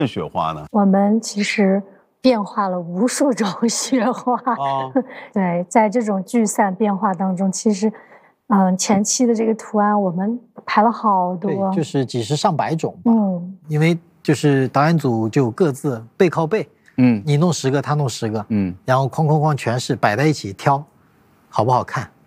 雪花呢？ 我们其实变化了无数种雪花。对，在这种聚散变化当中，其实，前期的这个图案我们排了好多， 对，就是几十上百种吧。因为就是导演组就各自背靠背，你弄10个，他弄10个，然后哐哐哐全是摆在一起挑，好不好看？